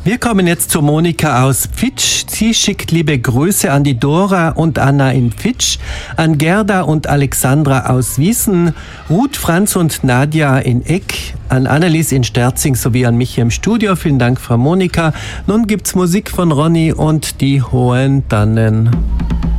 Wir kommen jetzt zu Monika aus Pfitsch. Sie schickt liebe Grüße an die Dora und Anna in Pfitsch, an Gerda und Alexandra aus Wiesen, Ruth, Franz und Nadja in Eck, an Annelies in Sterzing sowie an mich hier im Studio. Vielen Dank, Frau Monika. Nun gibt's Musik von Ronny und die Hohen Tannen.